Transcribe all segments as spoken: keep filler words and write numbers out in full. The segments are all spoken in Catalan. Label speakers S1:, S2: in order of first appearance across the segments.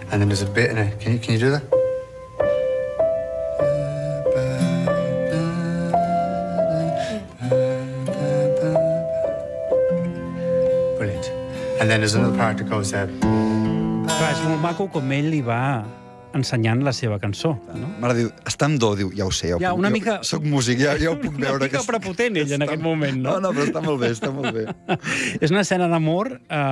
S1: And then there's a bit in it. Can you, can you do that? Brilliant. And then there's another part that goes there.
S2: Clar, és molt maco com ell li va ensenyant la seva cançó. No?
S3: Mare diu, està amb do, diu, ja ho sé, ja ho
S2: Ja,
S3: puc,
S2: una
S3: jo
S2: mica-
S3: soc músic, ja, ja ho puc veure.
S2: Una mica
S3: que
S2: prepotent ell en
S3: està-
S2: aquest moment, no?
S3: No, no, però està molt bé, està molt bé.
S2: És una escena d'amor,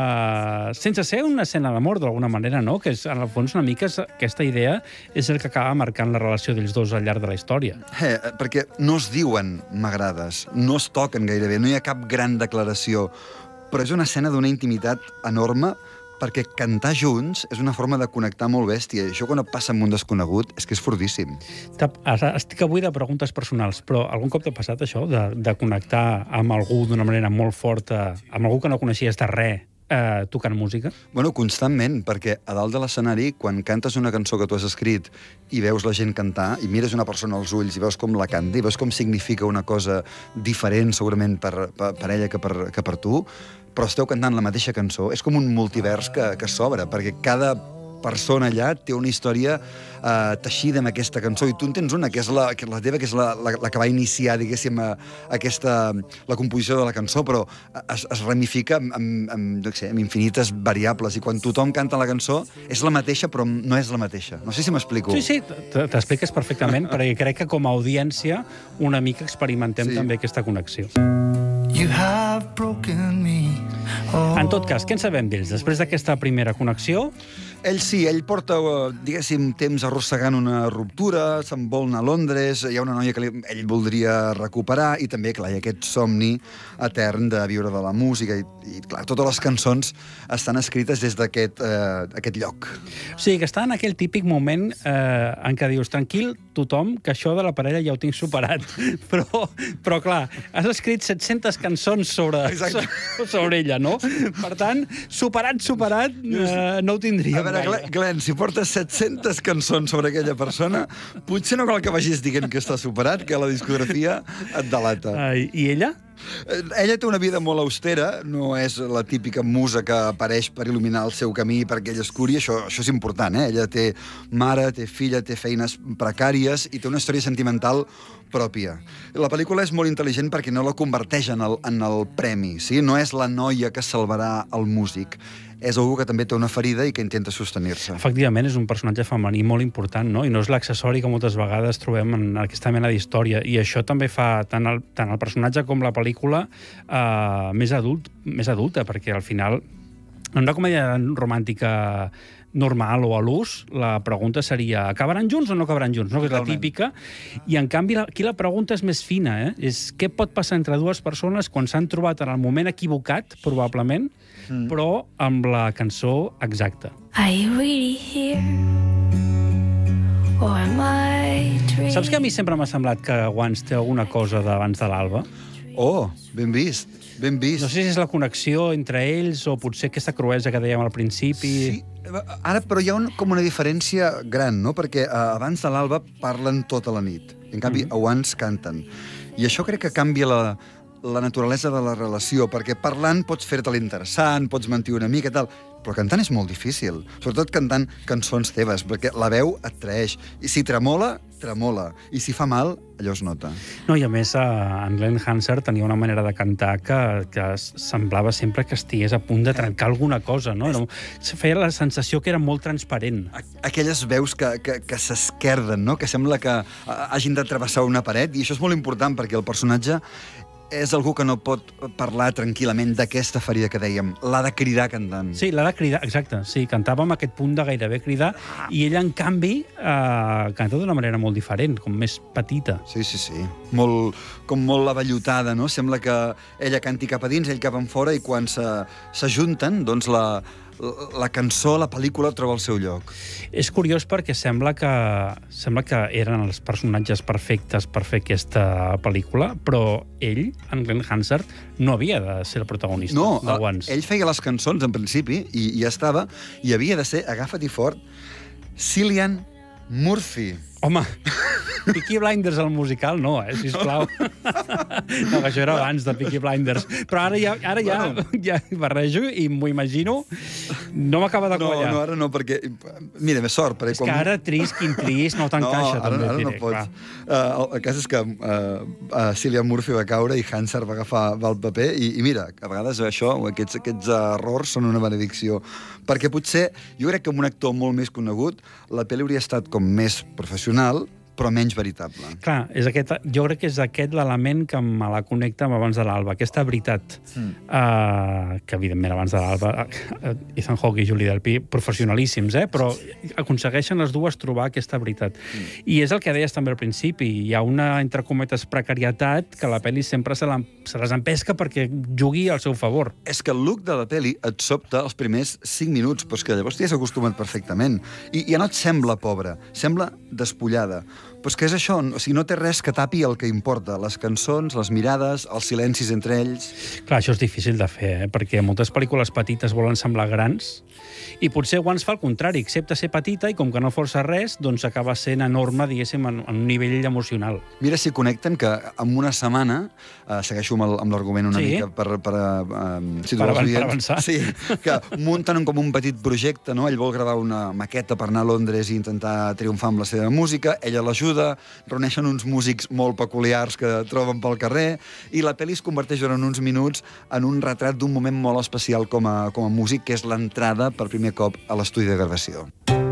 S2: eh, sense ser una escena d'amor, d'alguna manera, no? Que és, en el fons, una mica és, aquesta idea és el que acaba marcant la relació dels dos al llarg de la història.
S3: Eh, perquè no es diuen m'agrades, no es toquen gairebé, no hi ha cap gran declaració, però és una escena d'una intimitat enorme, perquè cantar junts és una forma de connectar molt bèstia. I això quan et passa amb un desconegut és que és fortíssim.
S2: T'ha- ara Estic avui de preguntes personals, però algun cop t'ha passat això, de, de connectar amb algú d'una manera molt forta, amb algú que no coneixies de res, eh, tocant música?
S3: Bueno, constantment, perquè a dalt de l'escenari, quan cantes una cançó que tu has escrit i veus la gent cantar, i mires una persona als ulls i veus com la canta, i veus com significa una cosa diferent, segurament, per, per, per ella que per, que per tu, però esteu cantant la mateixa cançó, és com un multivers que, que s'obre, perquè cada persona allà té una història eh, teixida amb aquesta cançó, i tu en tens una, que és la, que la teva, que és la, la, la que va iniciar, diguéssim, a, aquesta, la composició de la cançó, però es, es ramifica amb, amb, amb, no sé, amb infinites variables, i quan tothom canta la cançó és la mateixa, però no és la mateixa. No sé si m'explico.
S2: Sí, sí, t- t'expliques perfectament, perquè crec que com a audiència una mica experimentem
S3: Sí.
S2: també aquesta connexió.
S4: You have broken me. Oh.
S2: En tot cas, què en sabem d'ells? Després d'aquesta primera connexió,
S3: Ell sí, ell porta, eh, diguéssim, temps arrossegant una ruptura, se'n vol anar a Londres, hi ha una noia que li, ell voldria recuperar, i també, clar, hi ha aquest somni etern de viure de la música, i, i clar, totes les cançons estan escrites des d'aquest eh, aquest lloc.
S2: o sigui, que està en aquell típic moment eh, en què dius, tranquil, tothom, que això de la parella ja ho tinc superat. Però, però clar, has escrit set-centes cançons sobre,
S3: Exacte.
S2: sobre ella, no? Per tant, superat, superat, eh, no ho tindríem
S3: A veure,
S2: gaire.
S3: Glenn, Glenn, si portes set-centes cançons sobre aquella persona, potser no cal que vagis dient que està superat, que la discografia et delata.
S2: Ai, I ella?
S3: Eh, Ella té una vida molt austera, no és la típica musa que apareix per il·luminar el seu camí perquè ell es curi, això, això és important, eh? Ella té mare, té filla, té feines precàries i té una història sentimental pròpia. La pel·lícula és molt intel·ligent perquè no la converteix en el, en el premi, sí? No és la noia que salvarà el músic, és algú que també té una ferida i que intenta sostenir-se.
S2: Efectivament, és un personatge femení molt important, no? I no és l'accessori que moltes vegades trobem en aquesta mena d'història. I això també fa tant el, tant el personatge com la pel·lícula eh, més, adult, més adulta, perquè al final, en una comèdia romàntica normal o a l'ús, la pregunta seria acabaran junts o no acabaran junts? No? Que és la
S3: Totalment.
S2: típica. I, en canvi, la, aquí la pregunta és més fina. Eh? És què pot passar entre dues persones quan s'han trobat en el moment equivocat, probablement, mm. però amb la cançó exacta.
S5: Are you really here? Or am I dreaming?
S2: Saps que a mi sempre m'ha semblat que Once té alguna cosa d'abans de l'Alba?
S3: Oh, ben vist, ben vist.
S2: No sé si és la connexió entre ells o potser aquesta cruesa que dèiem al principi.
S3: Sí, ara, però hi ha un, com una diferència gran, no? Perquè uh, abans de l'alba parlen tota la nit. En canvi, mm-hmm. abans canten. I això crec que canvia la, la naturalesa de la relació, perquè parlant pots fer-te l'interessant, pots mentir una mica i tal, però cantant és molt difícil. Sobretot cantant cançons teves, perquè la veu et traeix. I si tremola, tremola. I si fa mal, allò es nota.
S2: No, i a més, eh, en Glenn Hanser tenia una manera de cantar que, que semblava sempre que estigués a punt de trencar alguna cosa, no? Era, feia la sensació que era molt transparent.
S3: Aquelles veus que, que, que s'esquerden, no? Que sembla que hagin de travessar una paret, i això és molt important perquè el personatge és algú que no pot parlar tranquil·lament d'aquesta ferida que dèiem. L'ha de cridar cantant.
S2: Sí, l'ha de cridar, exacte. Sí, cantava amb aquest punt de gairebé cridar, i ella, en canvi, eh, canta d'una manera molt diferent, com més petita.
S3: Sí, sí, sí. Molt, com molt avellotada, no? Sembla que ella canti cap a dins, ell cap enfora, i quan s'ajunten, doncs la, la cançó, la pel·lícula troba el seu lloc.
S2: És curiós perquè sembla que, sembla que eren els personatges perfectes per fer aquesta pel·lícula, però ell, en Glenn Hanser, no havia de ser el protagonista
S3: No,
S2: de Once.
S3: ell feia les cançons, en principi, i ja estava, i havia de ser, agafa't-hi fort, Cillian Murphy.
S2: Home, Peaky Blinders, el musical, no, eh, sisplau. No, que això era abans de Peaky Blinders. Però ara ja, ara ja, bueno. ja barrejo i m'ho imagino. No m'acaba de
S3: No,
S2: quallar.
S3: no, ara no, perquè... Mira, més sort. Perquè
S2: És que ara trist, quin trist, no t'encaixa.
S3: No, ara,
S2: també,
S3: ara no
S2: diré,
S3: pots. Uh, el, el cas és que uh, uh, Cillian Murphy va caure i Hanser va agafar va el paper i, i mira, a vegades això, aquests, aquests errors són una benedicció. Perquè potser, jo crec que amb un actor molt més conegut, la pel·li hauria estat com més professional, però menys veritable.
S2: Clar, és aquest, jo crec que és aquest l'element que me la connecta amb abans de l'Alba, aquesta veritat, mm. uh, que evidentment abans de l'Alba, uh, Ethan Hawke i Julie Delpy, professionalíssims, eh? Però aconsegueixen les dues trobar aquesta veritat. Mm. I és el que deies també al principi, hi ha una, entre cometes, precarietat que la pel·li sempre se, la, se les empesca perquè jugui al seu favor.
S3: És que el look de la pel·li et sobta els primers cinc minuts, però és que llavors t'hi has acostumat perfectament. I ja no et sembla pobra, sembla despullada. Però és que és això, o sigui, no té res que tapi el que importa, les cançons, les mirades, els silencis entre ells...
S2: Clar, això és difícil de fer, eh? Perquè moltes pel·lícules petites volen semblar grans i potser Once fa el contrari, accepta ser petita i com que no força res, doncs acaba sent enorme, diguéssim, en, en un nivell emocional.
S3: Mira si connecten que en una setmana, eh, segueixo amb l'argument una
S2: sí.
S3: mica per, per, eh, si
S2: per, avan
S3: oients,
S2: per avançar.
S3: Sí, que munten com un petit projecte, no? Ell vol gravar una maqueta per anar a Londres i intentar triomfar amb la seva música, ella l'ajuda, reuneixen uns músics molt peculiars que troben pel carrer i la pel·li es converteix durant uns minuts en un retrat d'un moment molt especial com a, com a músic, que és l'entrada per primer cop a l'estudi de gravació.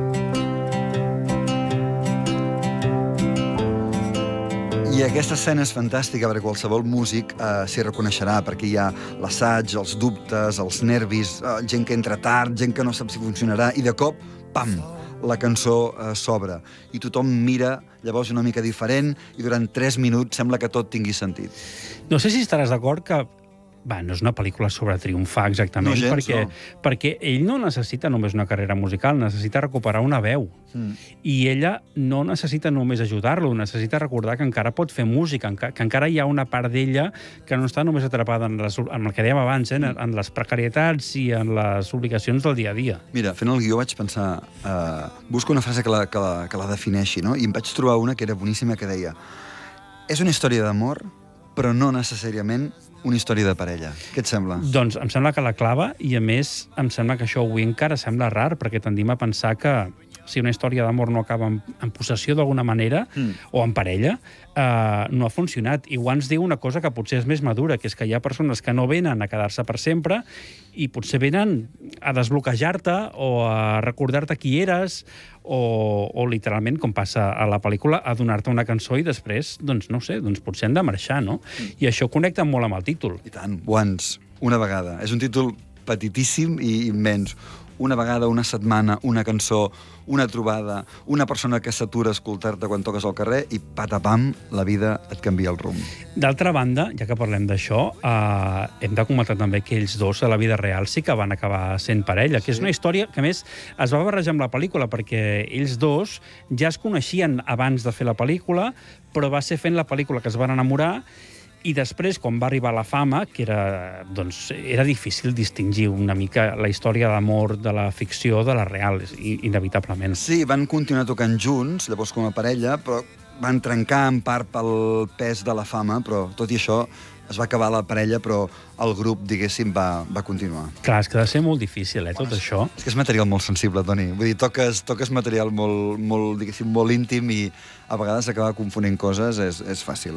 S3: I aquesta escena és fantàstica perquè qualsevol músic eh, s'hi reconeixerà, perquè hi ha l'assaig, els dubtes, els nervis, eh, gent que entra tard, gent que no sap si funcionarà, i de cop, pam, la cançó eh, s'obre. I tothom mira, llavors una mica diferent, i durant tres minuts sembla que tot tingui sentit.
S2: No sé si estaràs d'acord que va, no és una pel·lícula sobre triomfar exactament,
S3: no gens,
S2: perquè,
S3: no.
S2: perquè ell no necessita només una carrera musical, necessita recuperar una veu. Mm. I ella no necessita només ajudar-lo, necessita recordar que encara pot fer música, que, que encara hi ha una part d'ella que no està només atrapada en, les, en el que dèiem abans, eh, en, en les precarietats i en les obligacions del dia a dia.
S3: Mira, fent el guió vaig pensar, uh, busco una frase que la, que, la, que la defineixi, no? I em vaig trobar una que era boníssima, que deia: és una història d'amor, però no necessàriament una història de parella. Què et sembla?
S2: Doncs em sembla que la clava, i a més em sembla que això avui encara sembla rar, perquè tendim a pensar que si una història d'amor no acaba en, en possessió d'alguna manera, mm. o en parella, eh, no ha funcionat. I ho ens diu una cosa que potser és més madura, que és que hi ha persones que no venen a quedar-se per sempre i potser venen a desbloquejar-te o a recordar-te qui eres o, o literalment, com passa a la pel·lícula, a donar-te una cançó i després, doncs no ho sé, doncs potser han de marxar, no? Mm. I això connecta molt amb el títol.
S3: I tant, Once, una vegada. És un títol petitíssim i immens. Una vegada, una setmana, una cançó, una trobada, una persona que s'atura a escoltar-te quan toques al carrer i patapam, la vida et canvia el rumb.
S2: D'altra banda, ja que parlem d'això, eh, hem de comentar també que ells dos a la vida real sí que van acabar sent parella, que sí. És una història que, a més, es va barrejar amb la pel·lícula, perquè ells dos ja es coneixien abans de fer la pel·lícula, però va ser fent la pel·lícula que es van enamorar. I després, quan va arribar la fama, que era, doncs, era difícil distingir una mica la història d'amor de la ficció de la real, inevitablement.
S3: Sí, van continuar tocant junts, llavors com a parella, però van trencar en part pel pes de la fama, però tot i això es va acabar la parella, però el grup, diguéssim, va, va continuar.
S2: Clar, és que ha de ser molt difícil, eh, tot bueno, això.
S3: És que és material molt sensible, Toni. Vull dir, toques, toques material molt, molt, diguéssim, molt íntim i a vegades acabar confonent coses és, és fàcil.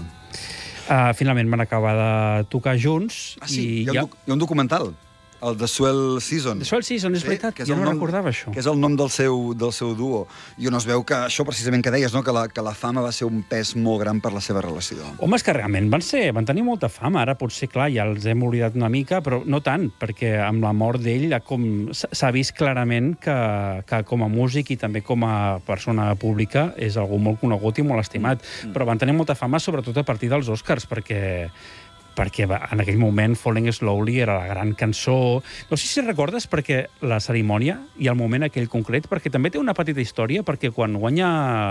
S2: Uh, finalment van acabar de tocar junts.
S3: Ah, sí?
S2: I
S3: hi, ha un, hi ha un documental, el The Swell Season.
S2: The Swell Season, és sí, veritat, jo no nom, recordava això.
S3: Que és el nom del seu, del seu duo. I on es veu que això precisament que deies, no? que, la, que la fama va ser un pes molt gran per la seva relació.
S2: Home, és que realment van, ser, van tenir molta fama. Ara potser, clar, ja els hem oblidat una mica, però no tant, perquè amb la mort d'ell s'ha vist clarament que, que com a músic i també com a persona pública és algú molt conegut i molt estimat. Mm. Però van tenir molta fama, sobretot a partir dels Oscars, perquè... perquè en aquell moment Falling Slowly era la gran cançó. No sé si recordes perquè la cerimònia i el moment aquell concret, perquè també té una petita història, perquè quan guanya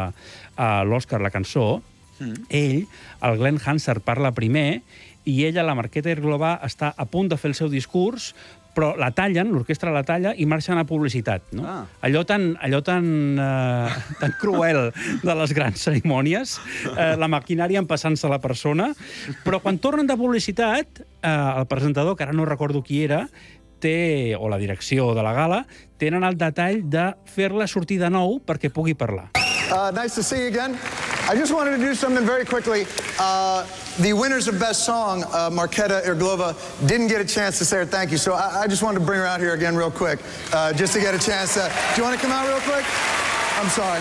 S2: uh, l'Oscar la cançó, mm. ell, el Glenn Hansard, parla primer i ella, la Marqueta Irglova, està a punt de fer el seu discurs, però la tallen, l'orquestra la talla i marxen a publicitat. No?
S3: Ah.
S2: Allò tan, allò tan, eh, tan cruel de les grans cerimònies, eh, la maquinària empassant-se la persona, però quan tornen de publicitat, eh, el presentador, que ara no recordo qui era, té, o la direcció de la gala, tenen el detall de fer-la sortir de nou perquè pugui parlar.
S6: Uh, nice to see you again. I just wanted to do something very quickly. Uh, the winners of Best Song, uh, Marketa Irglova, didn't get a chance to say her thank you, so I, I just wanted to bring her out here again real quick, uh, just to get a chance. To, do you want to come out real quick? I'm sorry.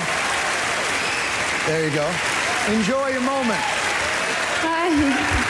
S6: There you go. Enjoy your moment.
S5: Hi.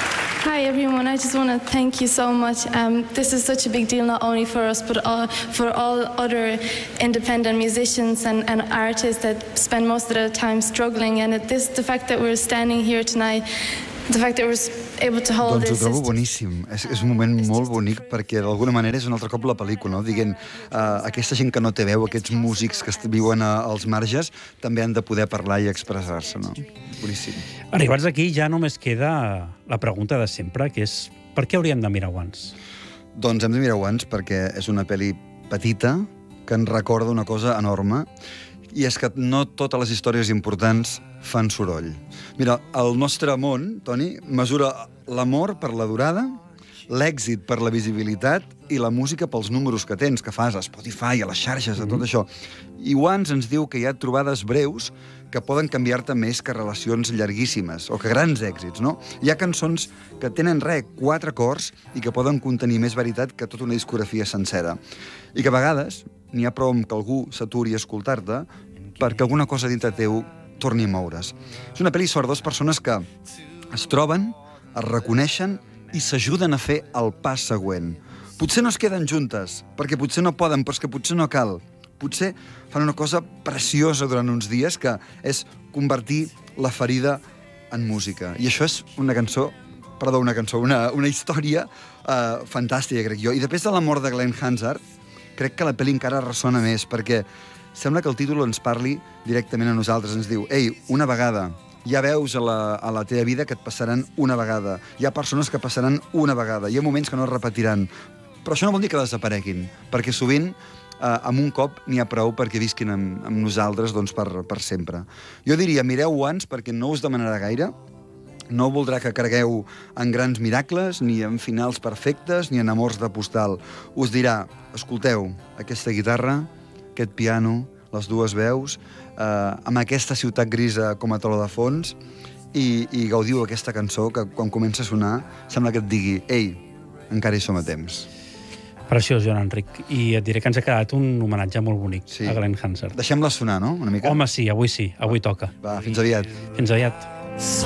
S5: Hi everyone, I just want to thank you so much. Um, this is such a big deal not only for us but all, for all other independent musicians and, and artists that spend most of their time struggling, and it, this, the fact that we're standing here tonight, the fact that we're able to hold
S3: Doncs ho
S5: this...
S3: trobo
S5: is-
S3: boníssim. És, és un moment molt bonic perquè d'alguna manera és un altre cop la pel·lícula, no? Dient, uh, aquesta gent que no té veu, aquests músics que est- viuen a, als marges, també han de poder parlar i expressar-se, no? Boníssim.
S2: Arribats aquí ja només queda la pregunta de sempre, que és per què hauríem de mirar Once?
S3: Doncs hem de mirar Once perquè és una pel·li petita que ens recorda una cosa enorme, i és que no totes les històries importants fan soroll. Mira, el nostre món, Toni, mesura l'amor per la durada, l'èxit per la visibilitat i la música pels números que tens, que fas a Spotify, a les xarxes, a tot això. I Once ens diu que hi ha trobades breus que poden canviar-te més que relacions llarguíssimes, o que grans èxits, no? Hi ha cançons que tenen, res, quatre acords i que poden contenir més veritat que tota una discografia sencera. I que a vegades n'hi ha prou amb que algú s'aturi a escoltar-te perquè alguna cosa dintre teu torni a moure's. És una pel·li sobre dues persones que es troben, es reconeixen i s'ajuden a fer el pas següent. Potser no es queden juntes, perquè potser no poden, però és que potser no cal. Potser fan una cosa preciosa durant uns dies, que és convertir la ferida en música. I això és una cançó, perdó, una cançó, una, una història uh, fantàstica, crec jo. I després de la mort de Glenn Hansard, crec que la pel·li encara ressona més, perquè sembla que el títol ens parli directament a nosaltres. Ens diu, ei, una vegada, hi ha veus a la, a la teva vida que et passaran una vegada. Hi ha persones que passaran una vegada. Hi ha moments que no es repetiran. Però això no vol dir que desapareguin, perquè sovint, eh, amb un cop, n'hi ha prou perquè visquin amb, amb nosaltres doncs, per, per sempre. Jo diria, mireu Once perquè no us demanarà gaire, no voldrà que cregueu en grans miracles, ni en finals perfectes, ni en amors de postal. Us dirà, escolteu, aquesta guitarra, aquest piano, les dues veus, eh, amb aquesta ciutat grisa com a teló de fons, i, i gaudiu aquesta cançó que quan comença a sonar sembla que et digui, ei, encara hi som a temps.
S2: Preciós, Joan Enric. I et diré que ens ha quedat un homenatge molt bonic
S3: Sí.
S2: a Glenn Hansard.
S3: Deixem-la sonar, no?, una mica?
S2: Home, sí, avui sí, avui toca.
S3: Va, fins aviat.
S2: Fins aviat.